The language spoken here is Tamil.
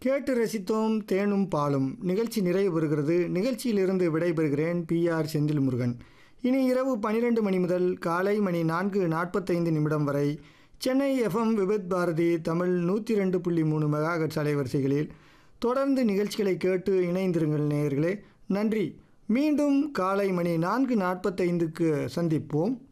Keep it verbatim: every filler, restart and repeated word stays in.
கேட்டு ரசித்தோம் தேனும் பாலும் நிகழ்ச்சி நிறைவு பெறுகிறது. நிகழ்ச்சியிலிருந்து விடைபெறுகிறேன் பி ஆர் செந்தில் முருகன். இனி இரவு பன்னிரண்டு மணி முதல் காலை மணி நான்கு நாற்பத்தைந்து நிமிடம் வரை சென்னை எஃப்எம் விபத் பாரதி தமிழ் நூற்றி ரெண்டு புள்ளி மூணு மெகாஹெர்ட்ஸ் அலைவரிசைகளில் தொடர்ந்து நிகழ்ச்சிகளை கேட்டு இணைந்திருங்கள் நேயர்களே. நன்றி. மீண்டும் காலை மணி நான்கு நாற்பத்தைந்துக்கு சந்திப்போம்.